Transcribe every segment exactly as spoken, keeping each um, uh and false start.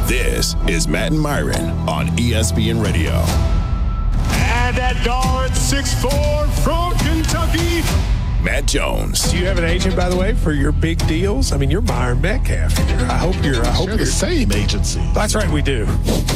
This is Matt and Myron on E S P N Radio. And that guard, six foot four from Kentucky, Matt Jones. Do you have an agent, by the way, for your big deals? I mean, you're Myron Metcalf here. I hope you're. I hope Share you're the same agency. That's right, we do.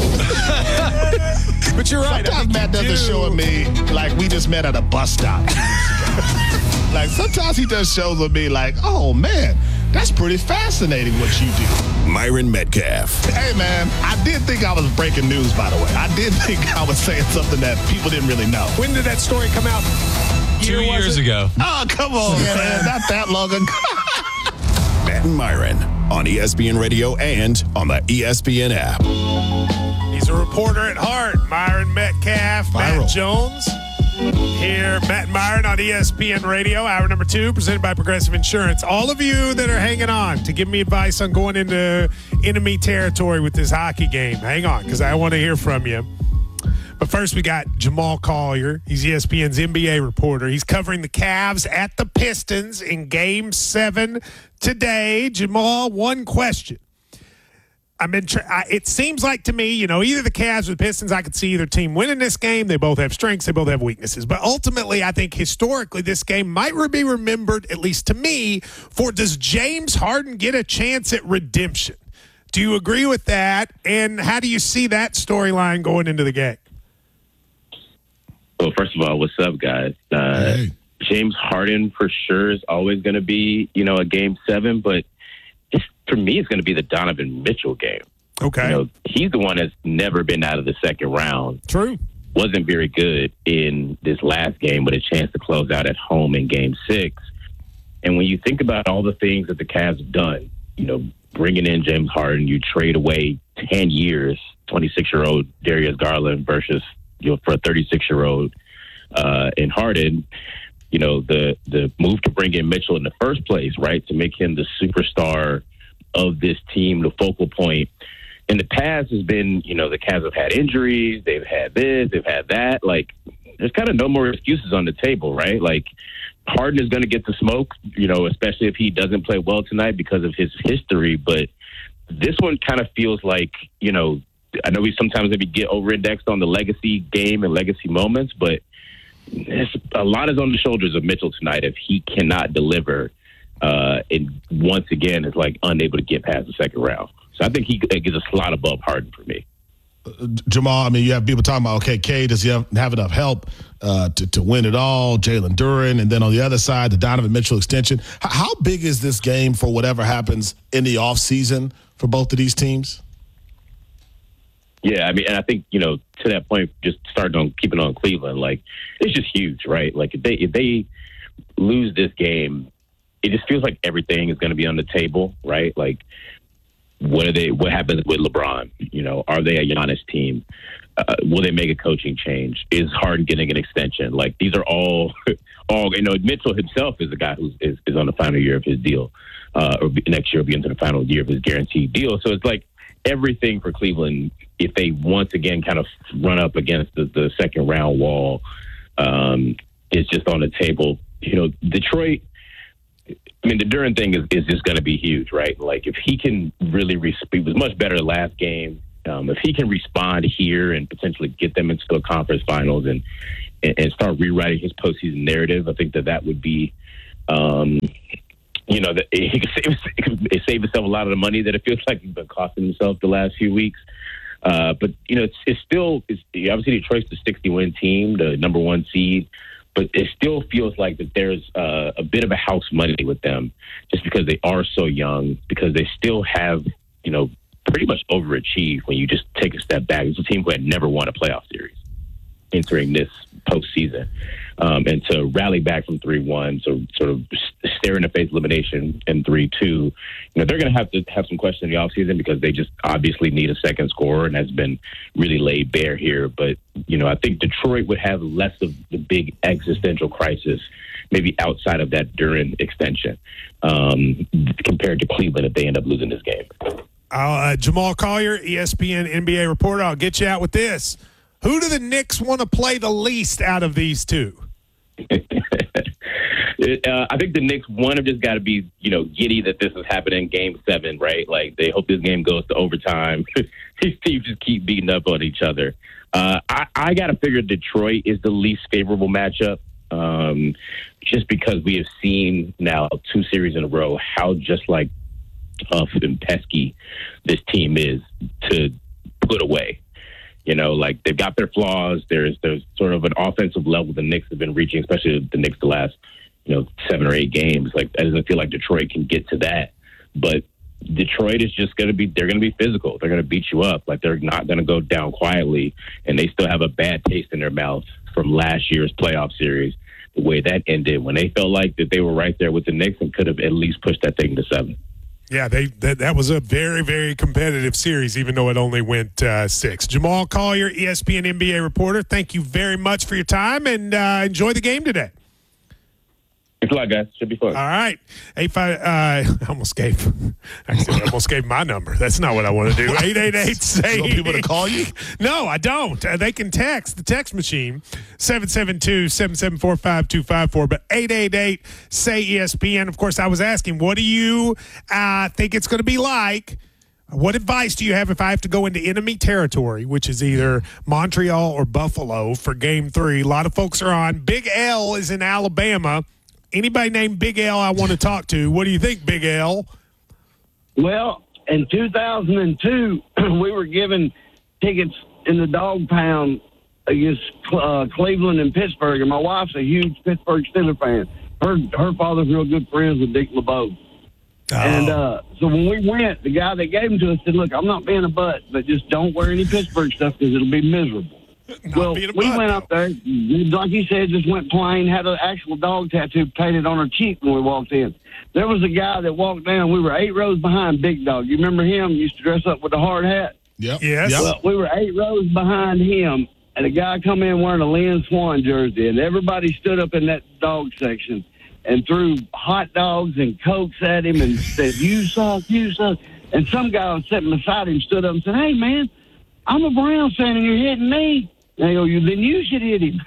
But you're right. Sometimes I mean, Matt doesn't do. show me like we just met at a bus stop two weeks ago. Like sometimes he does shows with me like, oh man, that's pretty fascinating what you do. Myron Metcalf. Hey man, I did think I was breaking news, by the way. I did think I was saying something that people didn't really know. When did that story come out? Two Year was years it? ago. Oh, come on, man. Not that long ago. Matt and Myron on E S P N Radio and on the E S P N app. He's a reporter at heart. Myron Metcalf, Viral. Matt Jones. Here, Matt and Myron on E S P N Radio, hour number two, presented by Progressive Insurance. All of you that are hanging on to give me advice on going into enemy territory with this hockey game, hang on, because I want to hear from you. But first, we got Jamal Collier. He's E S P N's N B A reporter. He's covering the Cavs at the Pistons in Game seven today. Jamal, one question. I've been. Tra- I, it seems like to me, you know, either the Cavs or the Pistons, I could see either team winning this game. They both have strengths. They both have weaknesses. But ultimately, I think historically, this game might be remembered, at least to me, for does James Harden get a chance at redemption? Do you agree with that? And how do you see that storyline going into the game? Well, first of all, what's up, guys? Uh, Hey. James Harden for sure is always going to be, you know, a game seven, but it's, for me, it's going to be the Donovan Mitchell game. Okay. You know, he's the one that's never been out of the second round. True. Wasn't very good in this last game, but a chance to close out at home in game six. And when you think about all the things that the Cavs have done, you know, bringing in James Harden, you trade away ten years, twenty-six-year-old Darius Garland versus, you know, for a thirty-six-year-old uh, in Harden, you know, the, the move to bring in Mitchell in the first place, right, to make him the superstar of this team, the focal point. In the past has been, you know, the Cavs have had injuries, they've had this, they've had that. Like, there's kind of no more excuses on the table, right? Like, Harden is going to get the smoke, you know, especially if he doesn't play well tonight because of his history. But this one kind of feels like, you know, I know we sometimes maybe get over-indexed on the legacy game and legacy moments, but it's, a lot is on the shoulders of Mitchell tonight if he cannot deliver. Uh, and once again, is like unable to get past the second round. So I think he gets a slot above Harden for me. Jamal, I mean, you have people talking about, okay, K, does he have, have enough help uh, to, to win it all? Jalen Duren, and then on the other side, the Donovan Mitchell extension. H- how big is this game for whatever happens in the offseason for both of these teams? Yeah, I mean, and I think, you know, to that point, just starting on keeping on Cleveland, like, it's just huge, right? Like, if they if they lose this game, it just feels like everything is going to be on the table, right? Like, what are they? What happens with LeBron? You know, are they a Giannis team? Uh, will they make a coaching change? Is Harden getting an extension? Like, these are all, all you know. Mitchell himself is the guy who is, is on the final year of his deal, uh, or next year will be into the final year of his guaranteed deal. So it's like everything for Cleveland. If they once again kind of run up against the, the second round wall, um, is just on the table. You know, Detroit. I mean, the Duren thing is, is just going to be huge, right? Like, if he can really respond, he was much better last game. Um, if he can respond here and potentially get them into a conference finals and, and, and start rewriting his postseason narrative, I think that that would be, um, you know, that he could save, he could save himself a lot of the money that it feels like he's been costing himself the last few weeks. Uh, but, you know, it's, it's still, it's, obviously Detroit's the sixty-win team, the number one seed. But it still feels like that there's uh, a bit of a house money with them just because they are so young, because they still have, you know, pretty much overachieved when you just take a step back. It's a team who had never won a playoff series entering this postseason. Um, and to rally back from three one, so sort of stare in the face elimination in three two, you know, they're going to have to have some questions in the offseason because they just obviously need a second scorer, and that's been really laid bare here. But, you know, I think Detroit would have less of the big existential crisis maybe outside of that Duren extension um, compared to Cleveland if they end up losing this game. Uh, Jamal Collier, E S P N N B A reporter. I'll get you out with this. Who do the Knicks want to play the least out of these two? It, uh, I think the Knicks, one, have just got to be, you know, giddy that this is happening in Game Seven, right? Like they hope this game goes to overtime. These teams just keep beating up on each other. Uh, I, I got to figure Detroit is the least favorable matchup, um, just because we have seen now two series in a row how just like tough and pesky this team is to put away. You know, like they've got their flaws. There's there's sort of an offensive level the Knicks have been reaching, especially the Knicks the last, you know, seven or eight games. Like, it doesn't feel like Detroit can get to that. But Detroit is just going to be, they're going to be physical. They're going to beat you up. Like, they're not going to go down quietly. And they still have a bad taste in their mouth from last year's playoff series, the way that ended, when they felt like that they were right there with the Knicks and could have at least pushed that thing to seven. Yeah, they that, that was a very, very competitive series, even though it only went uh, six. Jamal Collier, E S P N N B A reporter, thank you very much for your time, and uh, enjoy the game today. Thanks a lot, guys. Should be fun. All right. Eight five. Uh, I almost gave. Actually, I almost gave my number. That's not what I want to do. Eight eight eight. Say. You want people to call you? No, I don't. Uh, they can text the text machine seven seven two seven seven four five two five four. But eight eight eight. Say E S P N. Of course, I was asking, what do you uh, think it's going to be like? What advice do you have if I have to go into enemy territory, which is either Montreal or Buffalo for Game Three? A lot of folks are on. Big L is in Alabama. Anybody named Big L I want to talk to? What do you think, Big L? Well, in two thousand two, we were given tickets in the dog pound against uh, Cleveland and Pittsburgh, and my wife's a huge Pittsburgh Steelers fan. Her her father's real good friends with Dick LeBeau. Oh. And uh, so when we went, the guy that gave them to us said, look, I'm not being a butt, but just don't wear any Pittsburgh stuff because it'll be miserable. Not well, we butt, went though. up there, like you said, just went plain, had an actual dog tattoo painted on her cheek when we walked in. There was a guy that walked down. We were eight rows behind Big Dog. You remember him? Used to dress up with the hard hat. Yep. Yes. Yep. Well, we were eight rows behind him, and a guy come in wearing a Lynn Swan jersey, and everybody stood up in that dog section and threw hot dogs and Cokes at him and said, you suck, you suck. And some guy was sitting beside him stood up and said, hey, man, I'm a Browns fan, and you're hitting me. And I go, then you should hit him.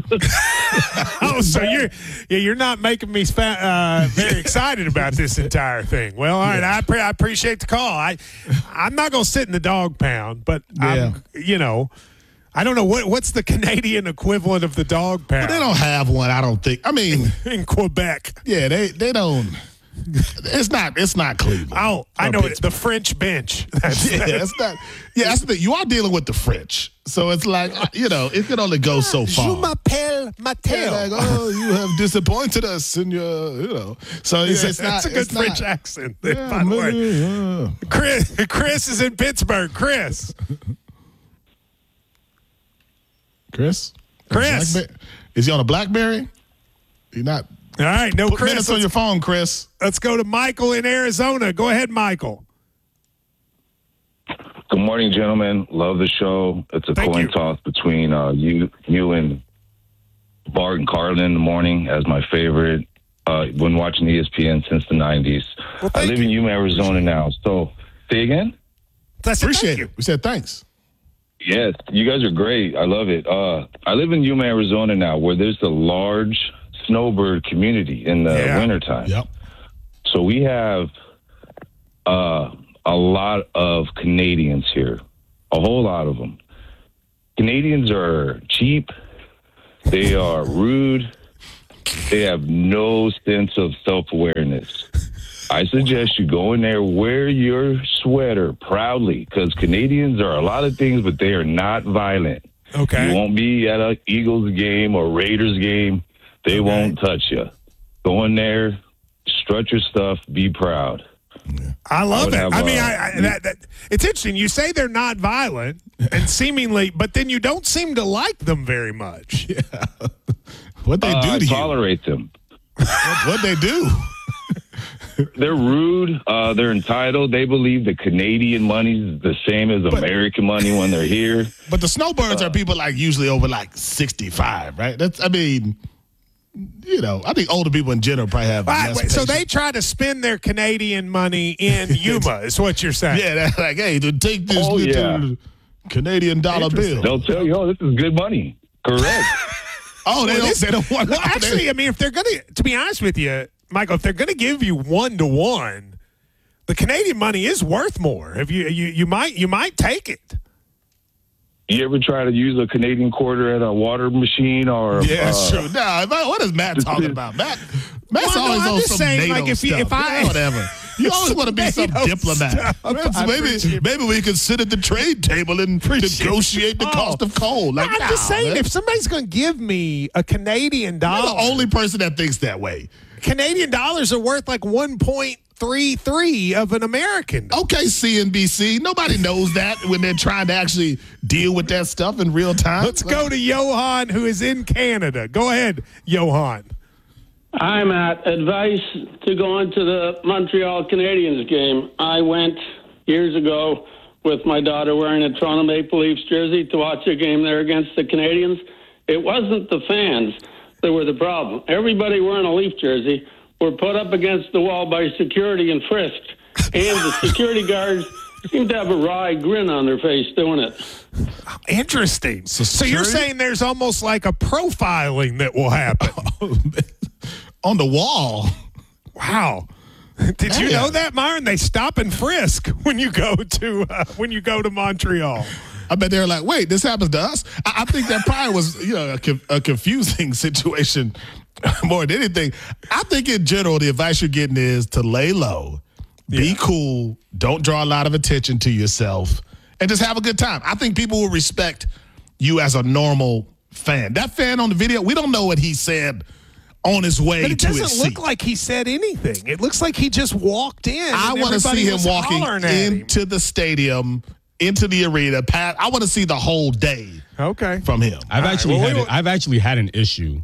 Oh, so you're yeah, you're not making me fa- uh, very excited about this entire thing. Well, all right, I, pre- I appreciate the call. I I'm not gonna sit in the dog pound, but Yeah. I'm, you know, I don't know what what's the Canadian equivalent of the dog pound. But they don't have one, I don't think. I mean, in Quebec. yeah, they they don't. It's not. It's not Cleveland. Oh, I or know it. Pittsburgh. The French bench. That's, Yeah, it's not. Yeah, that's the thing. You are dealing with the French, so it's like, you know, it can only go so far. Je m'appelle Mateo. Yeah, like, oh, you have disappointed us in your, you know. So it's, it's not. That's a good it's French not, accent. Yeah, by the way, yeah. Chris, Chris is in Pittsburgh. Chris, Chris, Chris. Blackberry? Is he on a BlackBerry? He not. All right, no Put Chris. minutes on Let's, your phone, Chris. let's go to Michael in Arizona. Go ahead, Michael. Good morning, gentlemen. Love the show. It's a Thank coin you. toss between uh, you, you and Bart and Carlin in the morning as my favorite. Uh, been watching E S P N since the nineties. Well, I thank live you. in Yuma, Arizona now. So, say again? That's Appreciate thank it. We said thanks. Yes, you guys are great. I love it. Uh, I live in Yuma, Arizona now, where there's a large snowbird community in the Yeah. wintertime. Yep. So we have uh, a lot of Canadians here, a whole lot of them. Canadians are cheap. They are rude. They have no sense of self-awareness. I suggest you go in there, wear your sweater proudly, because Canadians are a lot of things, but they are not violent. Okay. You won't be at a Eagles game or Raiders game. They Okay. won't touch you. Go in there, strut your stuff, be proud. I love would it. have, I mean, uh, I, I, that, that, it's interesting. You say they're not violent and seemingly, but then you don't seem to like them very much. What they Uh, do I to you? tolerate them. What they do? They're rude. Uh, they're entitled. They believe the Canadian money is the same as American money when they're here. But the snowbirds are people like usually over like sixty-five, right? That's. I mean, you know, I think older people in general probably have. Right, less wait, so patience. they try to spend their Canadian money in Yuma, is what you're saying. Yeah, they're like, hey, to take this Oh, little yeah. Canadian dollar bill. They'll tell you, oh, this is good money. Correct. Oh, they Well, don't. this- They don't want. Well, they- actually, I mean, if they're going to, to be honest with you, Michael, if they're going to give you one to one, the Canadian money is worth more. If you you you might you might take it. You ever try to use a Canadian quarter at a water machine or? Yeah, uh, true. Nah, man, what is Matt talking about? Matt, Matt's Well, no, always I'm on just some saying, NATO like, if you- stuff. if I- Yeah, whatever. You always want to be some NATO diplomat. stuff. I Maybe, appreciate- maybe we could sit at the trade table and negotiate the Oh. cost of coal. Like, I'm just nah, saying, man. if somebody's going to give me a Canadian You're dollar, the only person that thinks that way. Canadian dollars are worth like one point three three of an American. Okay, C N B C. Nobody knows that when they're trying to actually deal with that stuff in real time. Let's go to Johan, who is in Canada. Go ahead, Johan. I'm at advice to go into the Montreal Canadiens game. I went years ago with my daughter wearing a Toronto Maple Leafs jersey to watch a game there against the Canadians. It wasn't the fans that were the problem. Everybody wearing a Leaf jersey were put up against the wall by security and frisked. And the security guards seemed to have a wry grin on their face doing it. Interesting. So, so you're security- saying there's almost like a profiling that will happen. On the wall. Wow. Did you Man. know that, Myron? They stop and frisk when you go to uh, when you go to Montreal. I bet they're like, wait, this happens to us? I, I think that probably was, you know, a, co- a confusing situation more than anything. I think in general, the advice you're getting is to lay low, be Yeah. cool, don't draw a lot of attention to yourself, and just have a good time. I think people will respect you as a normal fan. That fan on the video, we don't know what he said on his way But it to his doesn't look seat. like he said anything. It looks like he just walked in. I and want to see everybody him was walking hollering at him. into the stadium, into the arena. Pat, I want to see the whole day Okay. from him. I've All right, actually well, had we a, will- I've actually had an issue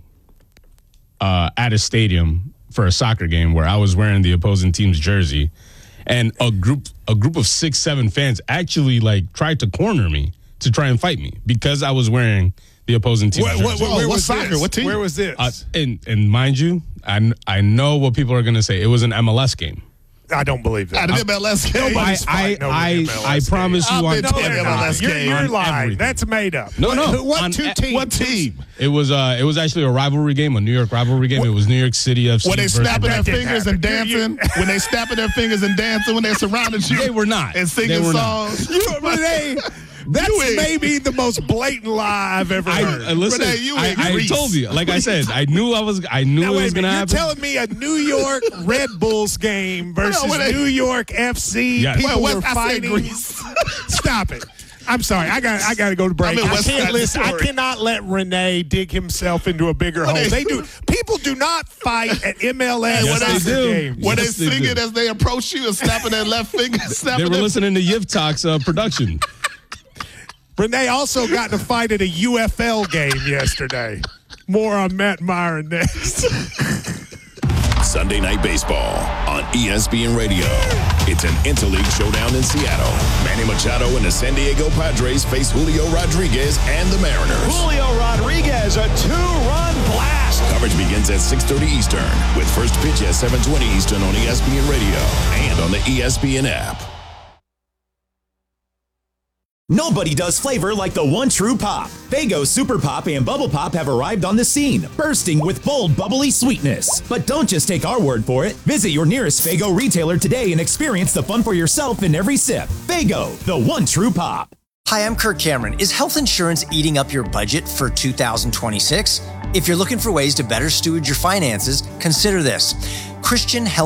uh, at a stadium for a soccer game where I was wearing the opposing team's jersey, and a group a group of six seven fans actually like tried to corner me to try and fight me because I was wearing the opposing team's What, jersey. what, Oh, where what was soccer? this? What team? Where was this? Uh, and and mind you, I kn- I know what people are going to say. It was an M L S game. I don't believe that. At an M L S game. I Nobody's I fighting over the I, M L S I game. promise you I've on been No, to they're an M L S not. You're, game. you're On lying. everything. That's made up. No, what, no. who- What On two e- teams? What team? It was uh it was actually a rivalry game, a New York rivalry game. It was New York City F C. When they versus- snapping their That didn't fingers and happen. You- dancing, when they snapping their fingers and dancing when they're surrounded you. They were not. And singing They were not. songs. You, Renee, that's You ain't- maybe the most blatant lie I've ever I, heard. uh, listen, Renee, you I, in I Greece. told you. Like I said, I knew I was. I knew Now, it wait was a going to minute. You're happen. telling me a New York Red Bulls game versus when they- New York F C. Yes. People Well, were West- I said fighting. Greece. Stop it. I'm sorry. I got. I got to go to break. I'm in I West can't Side listen. I Story. cannot let Renee dig himself into a bigger hole. they- They do. People do not fight at M L S Yes, they soccer do. games. When Yes, they they sing do. it as they approach you and snapping their left finger, snapping They were their listening to Yiv Talk's uh, production. Renee also got to fight at a U F L game yesterday. More on Matt Meyer next. Sunday Night Baseball on E S P N Radio. It's an interleague showdown in Seattle. Manny Machado and the San Diego Padres face Julio Rodriguez and the Mariners. Julio Rodriguez, a two-run blast. Coverage begins at six thirty Eastern with first pitch at seven twenty Eastern on E S P N Radio and on the E S P N app. Nobody does flavor like the one true pop. Faygo Super Pop and Bubble Pop have arrived on the scene, bursting with bold, bubbly sweetness. But don't just take our word for it. Visit your nearest Faygo retailer today and experience the fun for yourself in every sip. Faygo, the one true pop. Hi, I'm Kirk Cameron. Is health insurance eating up your budget for two thousand twenty-six? If you're looking for ways to better steward your finances, consider this. Christian Health